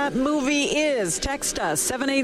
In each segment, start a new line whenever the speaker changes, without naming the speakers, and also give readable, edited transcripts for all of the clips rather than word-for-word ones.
that movie is. Text us,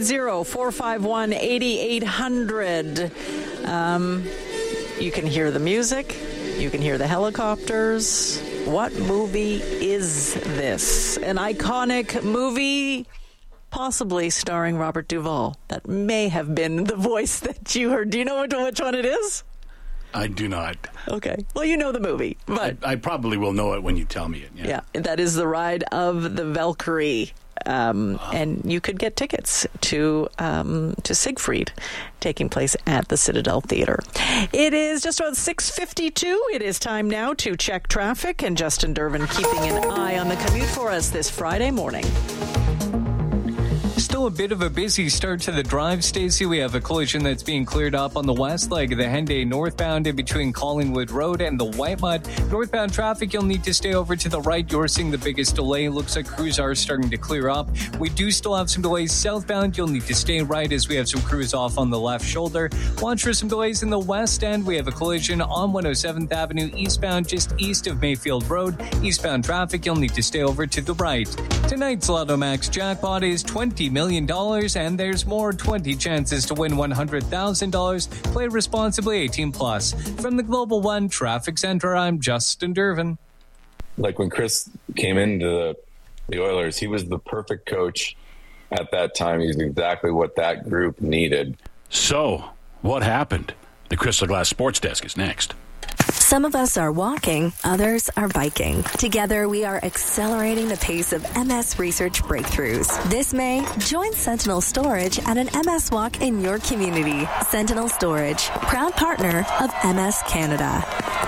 780-451-8800. You can hear the music. You can hear the helicopters. What movie is this? An iconic movie, possibly starring Robert Duvall. That may have been the voice that you heard. Do you know which one it is?
I do not.
Okay. Well, you know the movie. But
I probably will know it when you tell me it.
Yeah, that is The Ride of the Valkyrie. And you could get tickets to Siegfried, taking place at the Citadel Theater. It is just about 6:52. It is time now to check traffic, and Justin Dervin keeping an eye on the commute for us this Friday morning.
Still a bit of a busy start to the drive, Stacey. We have a collision that's being cleared up on the west leg of the Henday northbound in between Collingwood Road and the Whitemud. Northbound traffic, you'll need to stay over to the right. You're seeing the biggest delay. Looks like crews are starting to clear up. We do still have some delays southbound. You'll need to stay right as we have some crews off on the left shoulder. Watch for some delays in the west end. We have a collision on 107th Avenue eastbound, just east of Mayfield Road. Eastbound traffic, you'll need to stay over to the right. Tonight's Lotto Max jackpot is $20 million, and there's more. 20 chances to win $100,000. Play responsibly, 18 plus. From the Global One Traffic Center, I'm Justin Dervin.
Like when Chris came into the Oilers, he was the perfect coach at that time. He's exactly what that group needed.
So, what happened? The Crystal Glass Sports Desk is next.
Some of us are walking, others are biking. Together, we are accelerating the pace of MS research breakthroughs. This May, join Sentinel Storage at an MS walk in your community. Sentinel Storage, proud partner of MS Canada.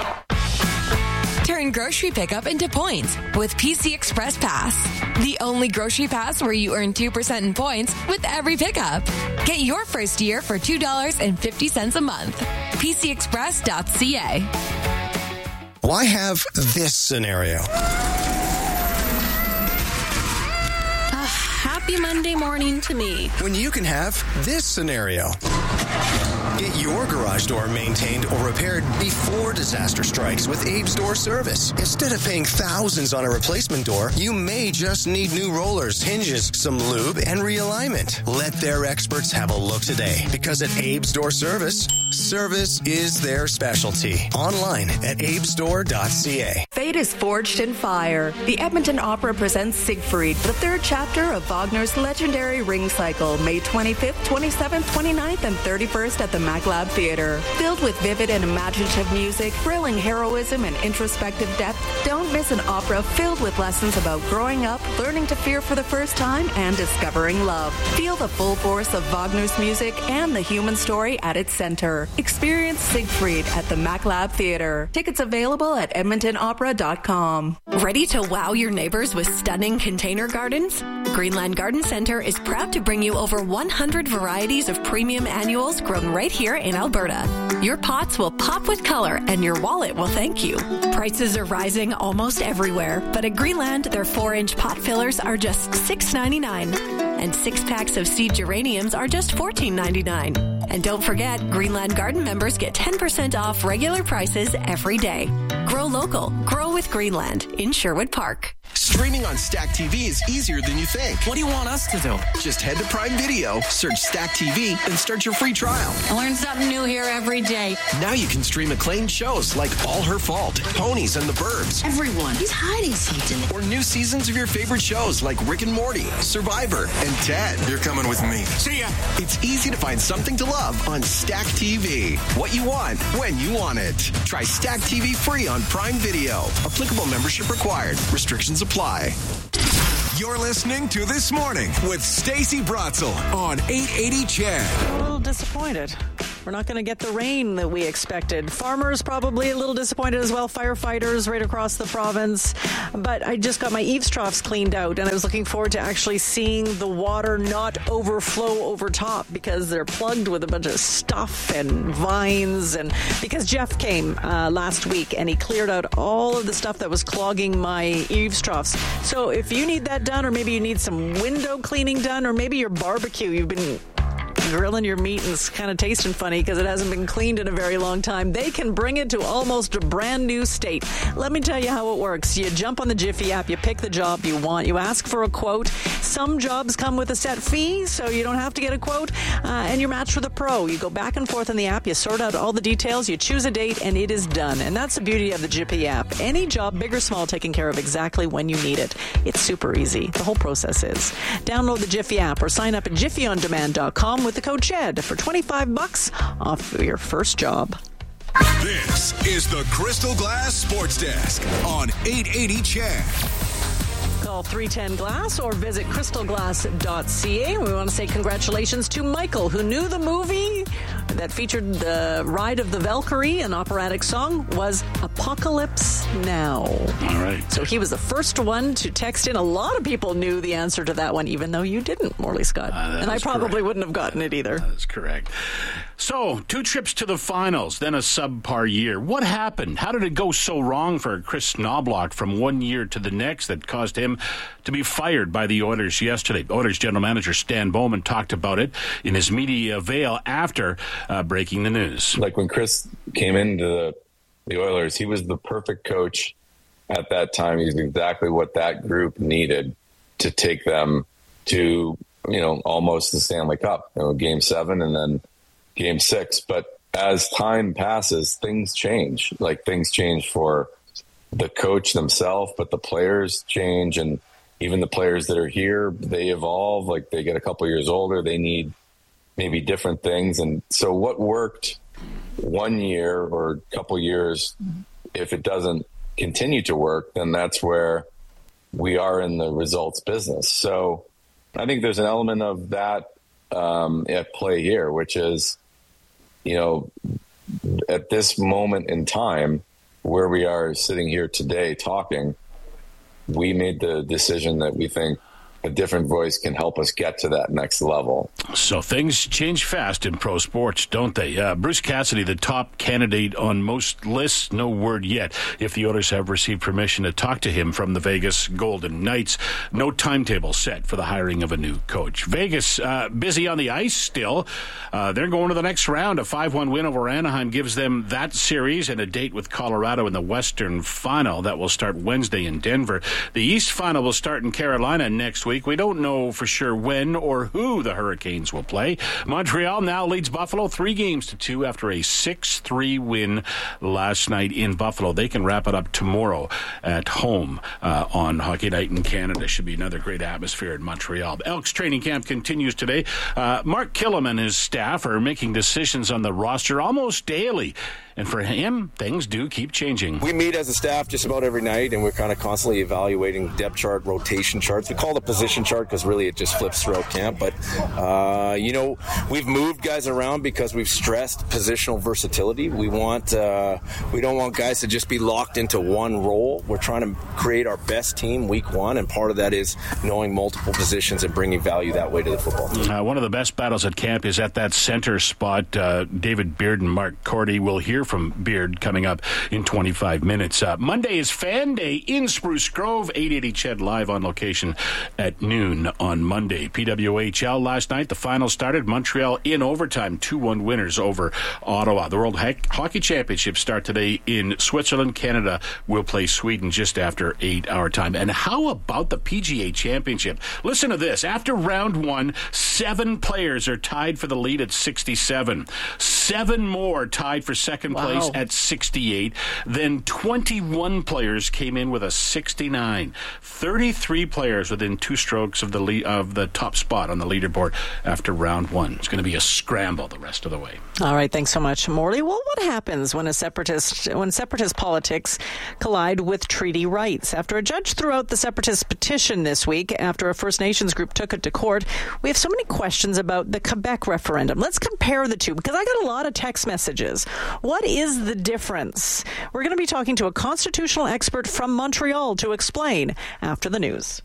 Turn grocery pickup into points with PC Express Pass. The only grocery pass where you earn 2% in points with every pickup. Get your first year for $2.50 a month. PCExpress.ca.
Why have this scenario?
Happy Monday morning to me.
When you can have this scenario. Get your garage door maintained or repaired before disaster strikes with Abe's Door Service. Instead of paying thousands on a replacement door, you may just need new rollers, hinges, some lube, and realignment. Let their experts have a look today, because at Abe's Door Service, service is their specialty. Online at abesdoor.ca.
Fate is forged in fire. The Edmonton Opera presents Siegfried, the third chapter of Wagner's legendary Ring Cycle, May 25th, 27th, 29th, and 31st at the MacLab Theatre. Filled with vivid and imaginative music, thrilling heroism, and introspective depth, don't miss an opera filled with lessons about growing up, learning to fear for the first time, and discovering love. Feel the full force of Wagner's music and the human story at its center. Experience Siegfried at the MacLab Theatre. Tickets available at edmontonopera.com.
Ready to wow your neighbors with stunning container gardens? Greenland Garden Center is proud to bring you over 100 varieties of premium annuals grown right here in Alberta. Your pots will pop with color and your wallet will thank you. Prices are rising almost everywhere, but at Greenland, their 4-inch pot fillers are just $6.99. And 6 packs of seed geraniums are just $14.99. And don't forget, Greenland Garden members get 10% off regular prices every day. Grow local. Grow with Greenland in Sherwood Park.
Streaming on Stack TV is easier than you think.
What do you want us to do?
Just head to Prime Video, search Stack TV, and start your free trial.
I learn something new here every day.
Now you can stream acclaimed shows like All Her Fault, Ponies and the Burbs.
Everyone is hiding something.
Or new seasons of your favorite shows like Rick and Morty, Survivor, and Ted.
You're coming with me.
See ya! It's easy to find something to love on Stack TV. What you want, when you want it. Try Stack TV free on Prime Video. Applicable membership required. Restrictions apply.
You're listening to This Morning with Stacey Bratzel on 880 CHED.
A little disappointed. We're not going to get the rain that we expected. Farmers probably a little disappointed as well. Firefighters right across the province. But I just got my eaves troughs cleaned out, and I was looking forward to actually seeing the water not overflow over top, because they're plugged with a bunch of stuff and vines. And because Jeff came last week and he cleared out all of the stuff that was clogging my eaves troughs. So if you need that done, or maybe you need some window cleaning done, or maybe your barbecue, you've been grilling your meat and it's kind of tasting funny because it hasn't been cleaned in a very long time, they can bring it to almost a brand new state. Let me tell you how it works. You jump on the Jiffy app, you pick the job you want, you ask for a quote. Some jobs come with a set fee, so you don't have to get a quote, and you're matched with a pro. You go back and forth in the app, you sort out all the details, you choose a date, and it is done. And that's the beauty of the Jiffy app. Any job, big or small, taken care of exactly when you need it. It's super easy. The whole process is. Download the Jiffy app or sign up at jiffyondemand.com with the code CHED for $25 off your first job.
This is the Crystal Glass Sports Desk on 880 CHED.
Call 310-GLASS or visit crystalglass.ca. We want to say congratulations to Michael, who knew the movie that featured the Ride of the Valkyrie. An operatic song was Apocalypse Now.
All right.
So he was the first one to text in. A lot of people knew the answer to that one, even though you didn't, Morley Scott. And I probably wouldn't have gotten it either.
That's correct. So, 2 trips to the finals, then a subpar year. What happened? How did it go so wrong for Chris Knoblauch from one year to the next that caused him to be fired by the Oilers yesterday? Oilers general manager Stan Bowman talked about it in his media avail after breaking the news.
Like when Chris came into the Oilers, he was the perfect coach at that time. He's exactly what that group needed to take them to, almost the Stanley Cup, Game 7 and then Game 6. But as time passes, things change. Like things change for the coach themselves, but the players change, and even the players that are here, they evolve. Like they get a couple years older, they need maybe different things. And so what worked 1 year or a couple years, if it doesn't continue to work, then that's where we are in the results business. So I think there's an element of that at play here, which is, at this moment in time where we are sitting here today talking, we made the decision that we think a different voice can help us get to that next level.
So things change fast in pro sports, don't they? Bruce Cassidy, the top candidate on most lists, no word yet if the Oilers have received permission to talk to him from the Vegas Golden Knights. No timetable set for the hiring of a new coach. Vegas, busy on the ice still. They're going to the next round. A 5-1 win over Anaheim gives them that series and a date with Colorado in the Western Final. That will start Wednesday in Denver. The East Final will start in Carolina next week. We don't know for sure when or who the Hurricanes will play. Montreal now leads Buffalo 3-2 after a 6-3 win last night in Buffalo. They can wrap it up tomorrow at home on Hockey Night in Canada. Should be another great atmosphere in Montreal. Elks training camp continues today. Mark Killam and his staff are making decisions on the roster almost daily. And for him, things do keep changing.
We meet as a staff just about every night, and we're kind of constantly evaluating depth chart, rotation charts. We call it a position chart because really it just flips throughout camp. But, we've moved guys around because we've stressed positional versatility. We don't want guys to just be locked into one role. We're trying to create our best team week one, and part of that is knowing multiple positions and bringing value that way to the football team.
One of the best battles at camp is at that center spot. David Beard and Mark Cordy will hear from Beard coming up in 25 minutes. Monday is Fan Day in Spruce Grove. 880 CHED live on location at noon on Monday. PWHL last night, the final started. Montreal in overtime, 2-1 winners over Ottawa. The World Hockey Championship start today in Switzerland. Canada will play Sweden just after 8 hour time. And how about the PGA Championship? Listen to this. After round 1, 7 players are tied for the lead at 67. 7 more tied for second place at 68. Then 21 players came in with a 69. 33 players within 2 strokes of the top spot on the leaderboard after round 1. It's going to be a scramble the rest of the way.
All right, thanks so much, Morley. Well, what happens when separatist politics collide with treaty rights? After a judge threw out the separatist petition this week, after a First Nations group took it to court, we have so many questions about the Quebec referendum. Let's compare the two, because I got a lot of text messages. What is the difference? We're going to be talking to a constitutional expert from Montreal to explain after the news.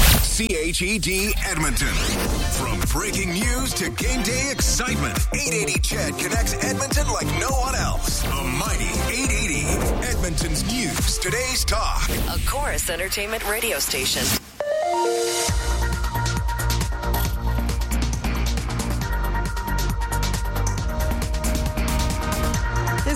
CHED Edmonton. From breaking news to game day excitement, 880 CHED connects Edmonton like no one else. A mighty 880. Edmonton's news, today's talk.
A Chorus Entertainment radio station.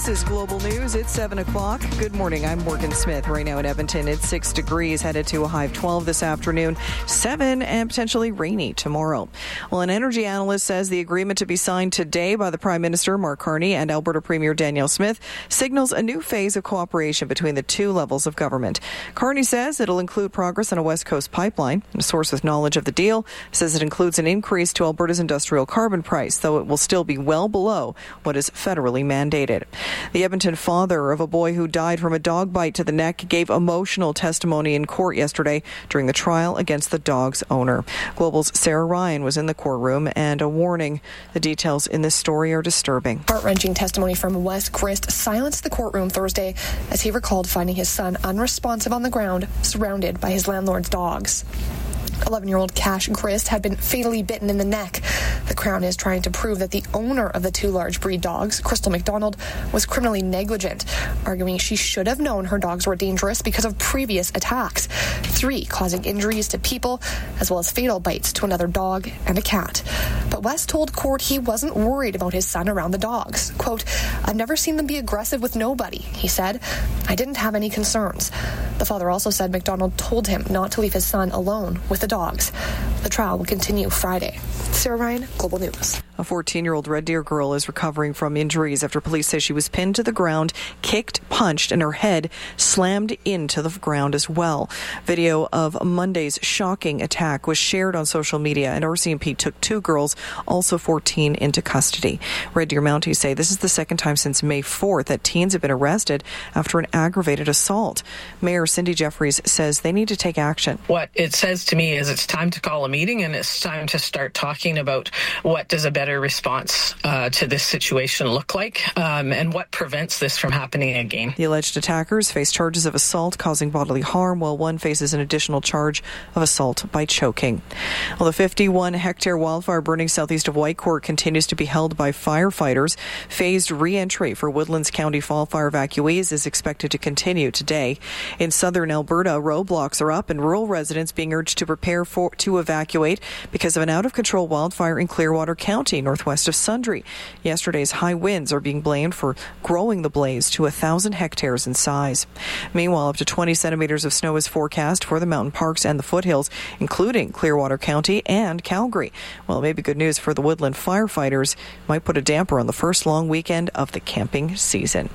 This is Global News. It's 7 o'clock. Good morning. I'm Morgan Smith. Right now in Edmonton, it's 6 degrees, headed to a high of 12 this afternoon, 7 and potentially rainy tomorrow. Well, an energy analyst says the agreement to be signed today by the Prime Minister, Mark Carney, and Alberta Premier Danielle Smith signals a new phase of cooperation between the two levels of government. Carney says it'll include progress on a West Coast pipeline. A source with knowledge of the deal says it includes an increase to Alberta's industrial carbon price, though it will still be well below what is federally mandated. The Edmonton father of a boy who died from a dog bite to the neck gave emotional testimony in court yesterday during the trial against the dog's owner. Global's Sarah Ryan was in the courtroom, and a warning: the details in this story are disturbing.
Heart-wrenching testimony from Wes Christ silenced the courtroom Thursday as he recalled finding his son unresponsive on the ground, surrounded by his landlord's dogs. 11-year-old Cash Grist had been fatally bitten in the neck. The Crown is trying to prove that the owner of the two large breed dogs, Crystal McDonald, was criminally negligent, arguing she should have known her dogs were dangerous because of previous attacks, 3 causing injuries to people, as well as fatal bites to another dog and a cat. But West told court he wasn't worried about his son around the dogs. Quote, "I've never seen them be aggressive with nobody," he said. "I didn't have any concerns." The father also said McDonald told him not to leave his son alone with the dogs. The trial will continue Friday. Sarah Ryan, Global News.
A 14-year-old Red Deer girl is recovering from injuries after police say she was pinned to the ground, kicked, punched, and her head slammed into the ground as well. Video of Monday's shocking attack was shared on social media, and RCMP took 2 girls, also 14, into custody. Red Deer Mounties say this is the second time since May 4th that teens have been arrested after an aggravated assault. Mayor Cindy Jeffries says they need to take action.
What it says to me is it's time to call a meeting, and it's time to start talking about what does a better response to this situation look like, and what prevents this from happening again.
The alleged attackers face charges of assault causing bodily harm, while one faces an additional charge of assault by choking. Well, the 51-hectare wildfire burning southeast of Whitecourt continues to be held by firefighters. Phased re-entry for Woodlands County wildfire evacuees is expected to continue today. In southern Alberta, roadblocks are up and rural residents being urged to prepare to evacuate because of an out-of-control wildfire in Clearwater County, northwest of Sundre. Yesterday's high winds are being blamed for growing the blaze to 1,000 hectares in size. Meanwhile, up to 20 centimeters of snow is forecast for the mountain parks and the foothills, including Clearwater County and Calgary. Well, it may be good news for the woodland firefighters. Might put a damper on the first long weekend of the camping season.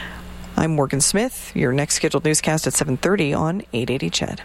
I'm Morgan Smith. Your next scheduled newscast at 7:30 on 880 CHED.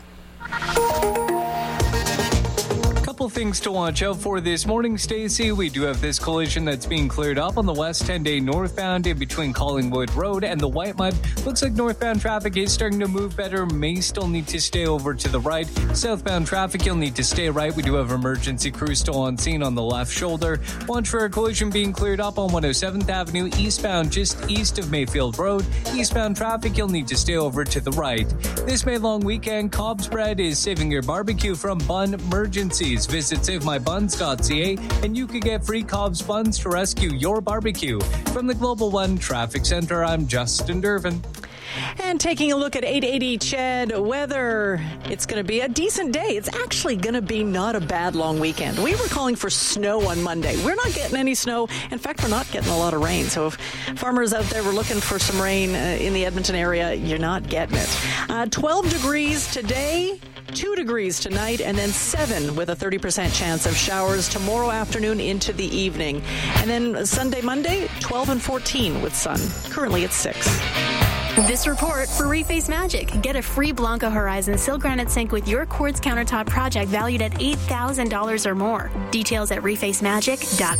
Things to watch out for this morning, Stacey. We do have this collision that's being cleared up on the West 10-day northbound in between Collingwood Road and the White Mud. Looks like northbound traffic is starting to move better. May still need to stay over to the right. Southbound traffic, you'll need to stay right. We do have emergency crews still on scene on the left shoulder. Watch for a collision being cleared up on 107th Avenue eastbound just east of Mayfield Road. Eastbound traffic, you'll need to stay over to the right. This May long weekend, Cobb's Bread is saving your barbecue from bun emergencies. Visit SaveMyBuns.ca and you can get free Cobb's buns to rescue your barbecue. From the Global One Traffic Center, I'm Justin Dervin.
And taking a look at 880 CHED weather, it's going to be a decent day. It's actually going to be not a bad long weekend. We were calling for snow on Monday. We're not getting any snow. In fact, we're not getting a lot of rain. So if farmers out there were looking for some rain in the Edmonton area, you're not getting it. 12 degrees today. 2 degrees tonight, and then 7 with a 30% chance of showers tomorrow afternoon into the evening. And then Sunday, Monday, 12 and 14 with sun. Currently it's 6.
This report for Reface Magic. Get a free Blanco Horizon Sil Granite Sink with your quartz countertop project valued at $8,000 or more. Details at refacemagic.ca.